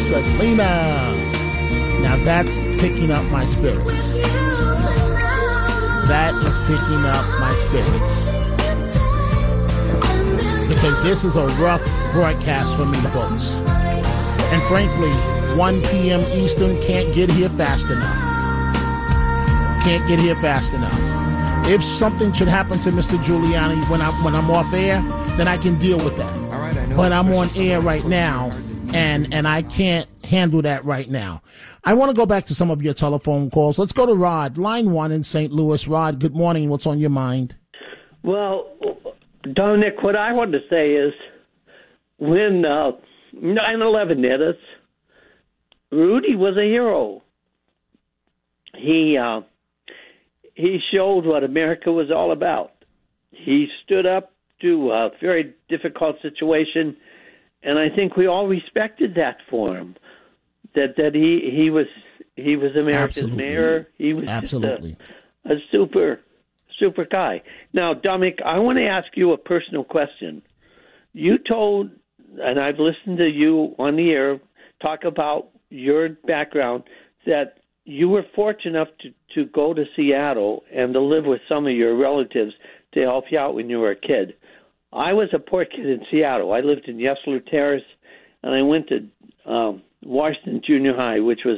Selena. Now that's picking up my spirits. That is picking up my spirits. Because this is a rough broadcast for me, folks. And frankly, 1 p.m. Eastern can't get here fast enough. Can't get here fast enough. If something should happen to Mr. Giuliani when I'm off air, then I can deal with that. All right, I know. But I'm on air right now, and I can't handle that right now. I want to go back to some of your telephone calls. Let's go to Rod, line 1 in St. Louis. Rod, good morning. What's on your mind? Well, Dominic, what I want to say is when 9/11 hit us, Rudy was a hero. He showed what America was all about. He stood up to a very difficult situation, and I think we all respected that for him. That he was America's Absolutely. mayor. He was Absolutely a super guy. Now, Dominic, I want to ask you a personal question. You told, and I've listened to you on the air talk about your background, that you were fortunate enough to go to Seattle and to live with some of your relatives to help you out when you were a kid. I was a poor kid in Seattle. I lived in Yesler Terrace, and I went to Washington Junior High, which was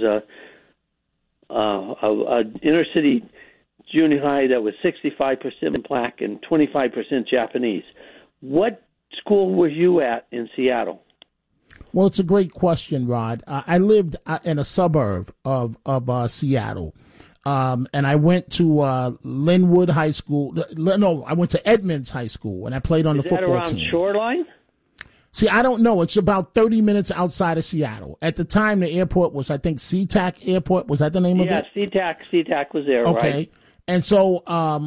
a inner city junior high that was 65% black and 25% Japanese. What school were you at in Seattle? Well, it's a great question, Rod. I lived in a suburb of Seattle, and I went to Linwood High School. No, I went to Edmonds High School, and I played on the football team. Is that around Shoreline? See, I don't know. It's about 30 minutes outside of Seattle. At the time, the airport was, I think, SeaTac Airport. Was that the name of it? Yeah, SeaTac was there, okay. Right? And so,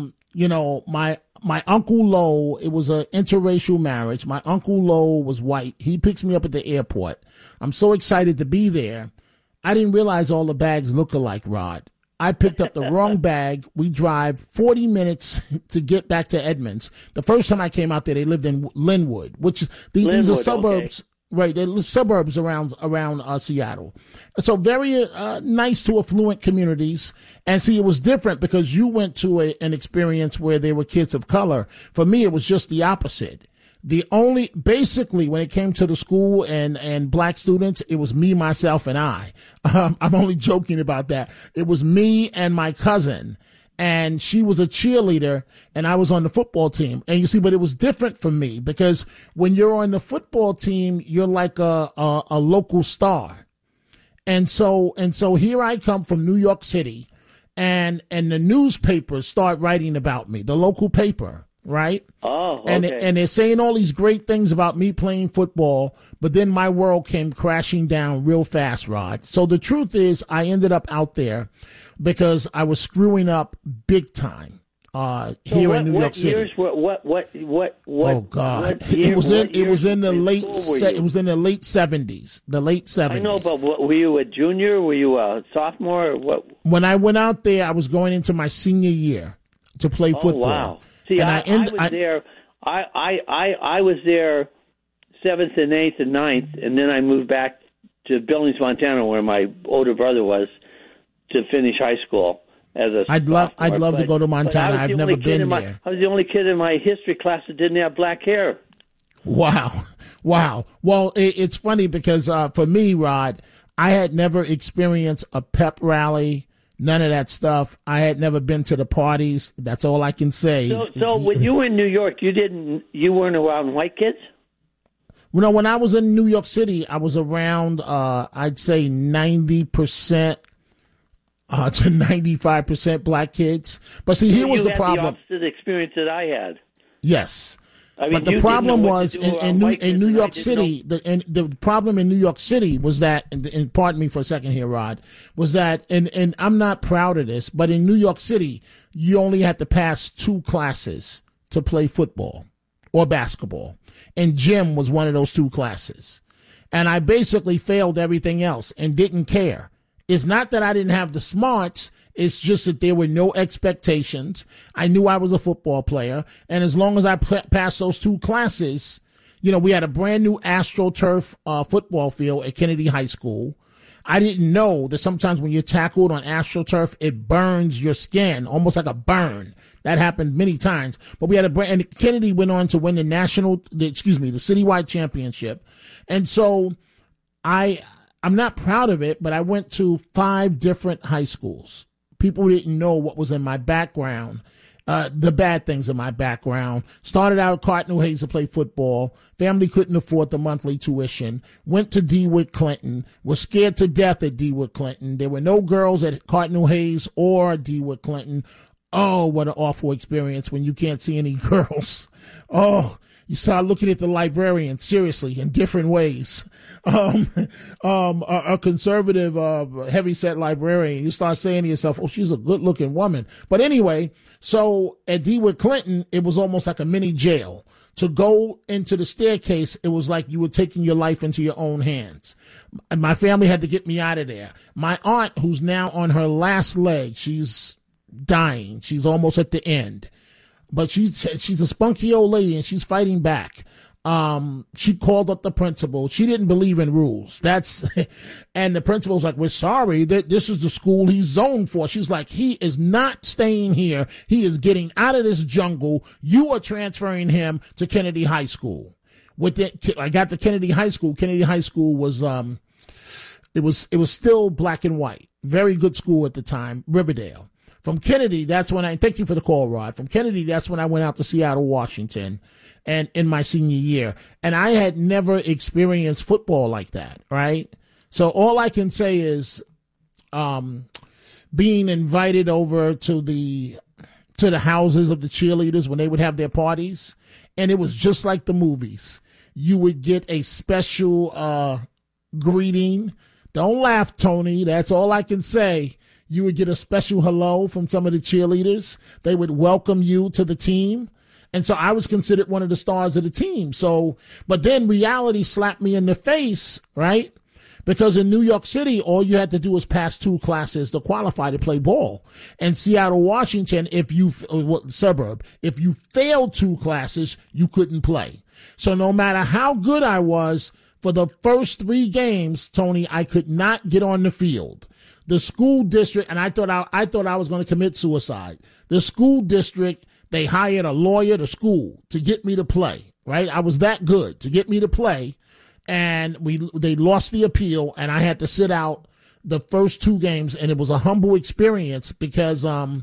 my Uncle Lo, it was an interracial marriage. My Uncle Lo was white. He picks me up at the airport. I'm so excited to be there. I didn't realize all the bags look alike, Rod. I picked up the wrong bag. We drive 40 minutes to get back to Edmonds. The first time I came out there, they lived in Linwood, which is these are suburbs, okay. Right? They're suburbs around Seattle. So very nice to affluent communities. And see, it was different because you went to an experience where there were kids of color. For me, it was just the opposite. Basically, when it came to the school and black students, it was me, myself, and I. I'm only joking about that. It was me and my cousin, and she was a cheerleader, and I was on the football team. And you see, but it was different for me because when you're on the football team, you're like a local star. And so here I come from New York City, and the newspapers start writing about me, the local paper. Right? Oh, okay. And they're saying all these great things about me playing football, but then my world came crashing down real fast, Rod. So the truth is I ended up out there because I was screwing up big time here in New York City. Years, what? Oh God! It was in the late 70s. The late 70s. I know, but were you a junior? Were you a sophomore? Or what? When I went out there, I was going into my senior year to play football. Wow. See, I was there. I was there 7th and 8th and 9th, and then I moved back to Billings, Montana, where my older brother was, to finish high school as a. I'd love to go to Montana. I've never been there. I was the only kid in my history class that didn't have black hair. Wow. Well, it's funny because for me, Rod, I had never experienced a pep rally. None of that stuff. I had never been to the parties. That's all I can say. So when you were in New York, you weren't around white kids? You know, when I was in New York City, I was around, I'd say 90% to 95% black kids. But see, here was the problem. You had the opposite experience that I had. Yes. I mean, but the problem was in New York City, the problem in New York City was that, and pardon me for a second here, Rod, was that, and I'm not proud of this, but in New York City, you only had to pass 2 classes to play football or basketball. And gym was one of those 2 classes. And I basically failed everything else and didn't care. It's not that I didn't have the smarts. It's just that there were no expectations. I knew I was a football player. And as long as I passed those 2 classes, We had a brand new AstroTurf football field at Kennedy High School. I didn't know that sometimes when you're tackled on AstroTurf, it burns your skin, almost like a burn. That happened many times. But we had and Kennedy went on to win the citywide championship. And so I'm not proud of it, but I went to 5 different high schools. People didn't know what was in my background. The bad things in my background. Started out at Cardinal Hayes to play football. Family couldn't afford the monthly tuition. Went to DeWitt Clinton. Was scared to death at DeWitt Clinton. There were no girls at Cardinal Hayes or DeWitt Clinton. Oh, what an awful experience when you can't see any girls. Oh, you start looking at the librarian seriously in different ways. A conservative, heavyset librarian, you start saying to yourself, oh, she's a good looking woman. But anyway, so at DeWitt Clinton, it was almost like a mini jail. To go into the staircase, it was like you were taking your life into your own hands. And my family had to get me out of there. My aunt, who's now on her last leg, she's dying. She's almost at the end. But she's a spunky old lady and she's fighting back. She called up the principal. She didn't believe in rules. And the principal's like, we're sorry that this is the school he's zoned for. She's like, he is not staying here. He is getting out of this jungle. You are transferring him to Kennedy High School. I got to Kennedy High School. Kennedy High School was, it was still black and white. Very good school at the time, Riverdale. From Kennedy, thank you for the call, Rod. From Kennedy, that's when I went out to Seattle, Washington, and in my senior year. And I had never experienced football like that, right? So all I can say is, being invited over to the houses of the cheerleaders when they would have their parties. And it was just like the movies. You would get a special, greeting. Don't laugh, Tony. That's all I can say. You would get a special hello from some of the cheerleaders. They would welcome you to the team. And so I was considered one of the stars of the team. So, but then reality slapped me in the face, right? Because in New York City, all you had to do was pass 2 classes to qualify to play ball. And Seattle, Washington, if you failed 2 classes, you couldn't play. So no matter how good I was, for the first 3 games, Tony, I could not get on the field. The school district, and I thought I was going to commit suicide. The school district, they hired a lawyer to school to get me to play, right? I was that good to get me to play. And they lost the appeal and I had to sit out the first 2 games. And it was a humble experience because I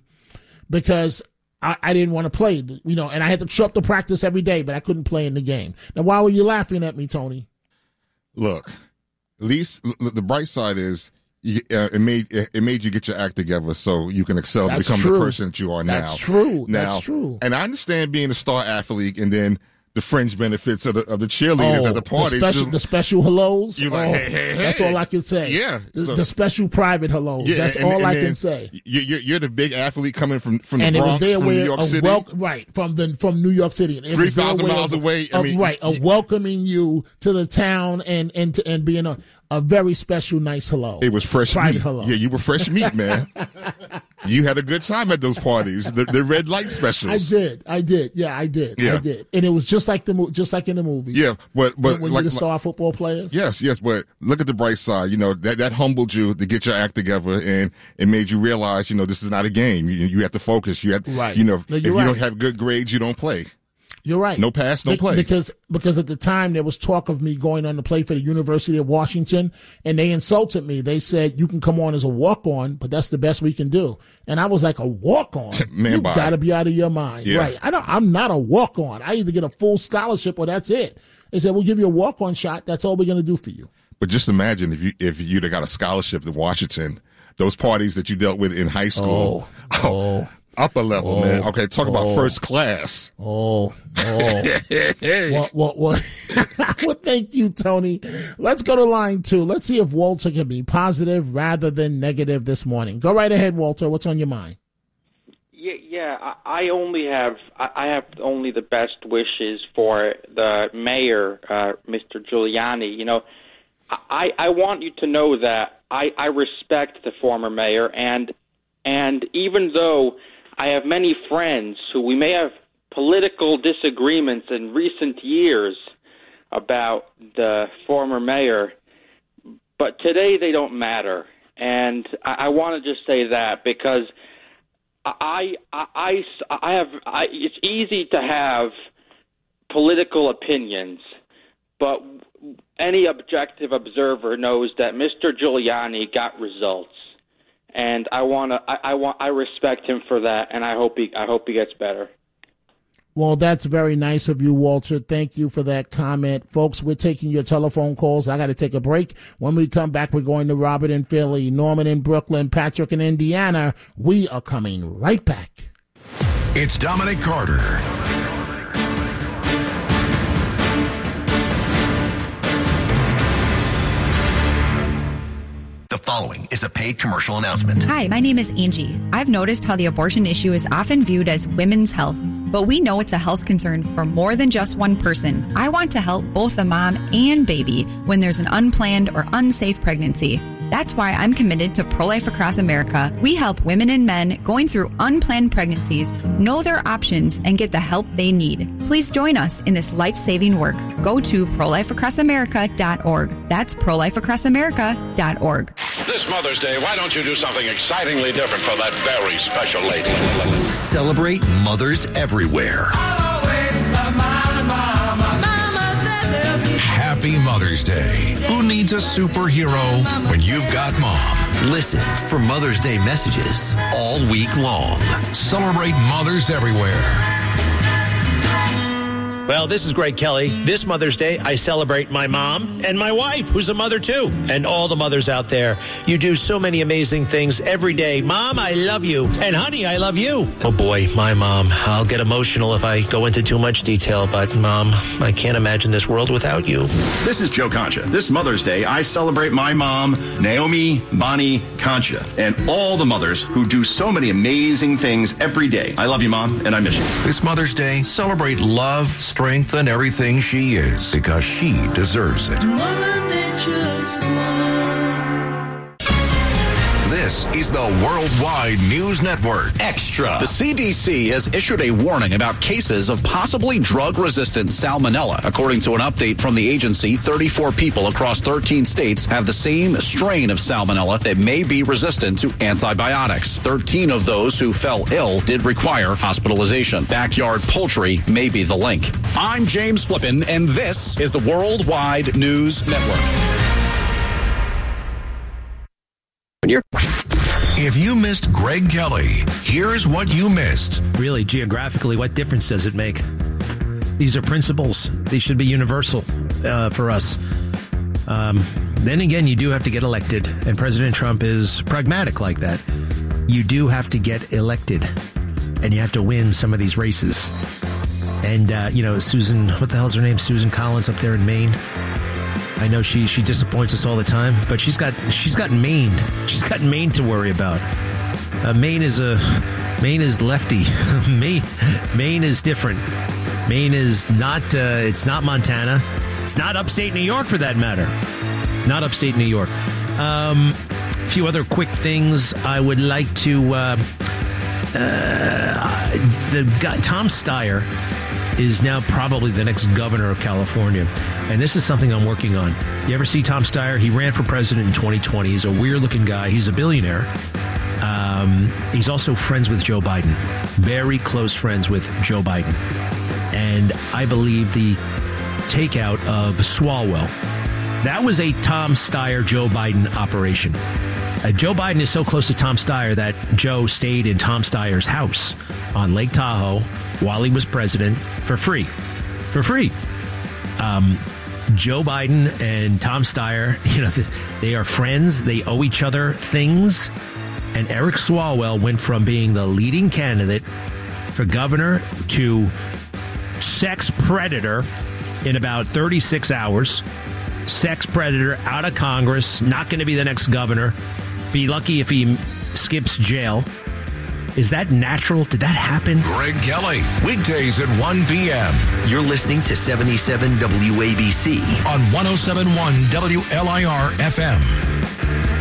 didn't want to play, and I had to show up to practice every day, but I couldn't play in the game. Now, why were you laughing at me, Tony? Look, at least the bright side is, it made you get your act together so you can excel to become the person that you are now. That's true. That's true. And I understand being a star athlete and then the fringe benefits of the cheerleaders at the parties. The special hellos. You're like, hey. That's all I can say. Yeah. The special private hellos. Yeah, that's all I can say. You're the big athlete coming from the Bronx, from New York City. Right, from New York City. 3,000 miles away. Of welcoming you to the town and being a very special, nice hello. It was fresh private meat. Hello. Yeah, you were fresh meat, man. You had a good time at those parties. The red light specials. I did. Yeah, I did. And it was just like in the movies. Yeah, but when you're the star football players. Yes. But look at the bright side. That humbled you to get your act together, and it made you realize, this is not a game. You have to focus. You have, right. If you don't have good grades, you don't play. You're right. No pass, no play. Because at the time there was talk of me going on to play for the University of Washington, and they insulted me. They said, you can come on as a walk-on, but that's the best we can do. And I was like, a walk-on? Man, you got to be out of your mind. Yeah. Right. I'm not a walk-on. I either get a full scholarship or that's it. They said, we'll give you a walk-on shot. That's all we're going to do for you. But just imagine if you'd have got a scholarship to Washington, those parties that you dealt with in high school. Upper level, man. Okay, talk about first class. Well, thank you, Tony. Let's go to line 2. Let's see if Walter can be positive rather than negative this morning. Go right ahead, Walter. What's on your mind? Yeah. I have only the best wishes for the mayor, Mr. Giuliani. I want you to know that I respect the former mayor, and even though I have many friends who we may have political disagreements in recent years, about the former mayor, but today they don't matter. And I want to just say that because it's easy to have political opinions, but any objective observer knows that Mr. Giuliani got results, and I respect him for that, and I hope he gets better. Well, that's very nice of you, Walter. Thank you for that comment. Folks, we're taking your telephone calls. I got to take a break. When we come back, we're going to Robert in Philly, Norman in Brooklyn, Patrick in Indiana. We are coming right back. It's Dominic Carter. The following is a paid commercial announcement. Hi, my name is Angie. I've noticed how the abortion issue is often viewed as women's health, but we know it's a health concern for more than just one person. I want to help both the mom and baby when there's an unplanned or unsafe pregnancy. That's why I'm committed to Pro-Life Across America. We help women and men going through unplanned pregnancies know their options and get the help they need. Please join us in this life-saving work. Go to prolifeacrossamerica.org. That's prolifeacrossamerica.org. This Mother's Day, why don't you do something excitingly different for that very special lady? Celebrate mothers everywhere. Happy Mother's Day. Who needs a superhero when you've got mom? Listen for Mother's Day messages all week long. Celebrate mothers everywhere. Well, this is Greg Kelly. This Mother's Day, I celebrate my mom and my wife, who's a mother too, and all the mothers out there. You do so many amazing things every day. Mom, I love you. And honey, I love you. Oh boy, my mom. I'll get emotional if I go into too much detail, but Mom, I can't imagine this world without you. This is Joe Concha. This Mother's Day, I celebrate my mom, Naomi Bonnie Concha, and all the mothers who do so many amazing things every day. I love you, Mom, and I miss you. This Mother's Day, celebrate love, strength, and everything she is, because she deserves it. This is the Worldwide News Network. Extra. The CDC has issued a warning about cases of possibly drug-resistant salmonella. According to an update from the agency, 34 people across 13 states have the same strain of salmonella that may be resistant to antibiotics. 13 of those who fell ill did require hospitalization. Backyard poultry may be the link. I'm James Flippin, and this is the Worldwide News Network. If you missed Greg Kelly, here's what you missed. Really, geographically, what difference does it make? These are principles. These should be universal for us. Then again, you do have to get elected, and President Trump is pragmatic like that. You do have to get elected, and you have to win some of these races. And, Susan, what the hell's her name? Susan Collins up there in Maine. I know she disappoints us all the time, but she's got Maine. She's got Maine to worry about. Maine is lefty. Maine is different. Maine is not. It's not Montana. It's not upstate New York, for that matter. Not upstate New York. A few other quick things I would like to. The guy Tom Steyer is now probably the next governor of California. And this is something I'm working on. You ever see Tom Steyer? He ran for president in 2020. He's a weird-looking guy. He's a billionaire. He's also friends with Joe Biden. Very close friends with Joe Biden. And I believe the takeout of Swalwell, that was a Tom Steyer, Joe Biden operation. Joe Biden is so close to Tom Steyer that Joe stayed in Tom Steyer's house on Lake Tahoe while he was president for free. For free. Joe Biden and Tom Steyer, they are friends. They owe each other things. And Eric Swalwell went from being the leading candidate for governor to sex predator in about 36 hours. Sex predator, out of Congress, not going to be the next governor. Be lucky if he skips jail. Is that natural? Did that happen? Greg Kelly, weekdays at 1 p.m. You're listening to 77 WABC on 107.1 WLIR FM.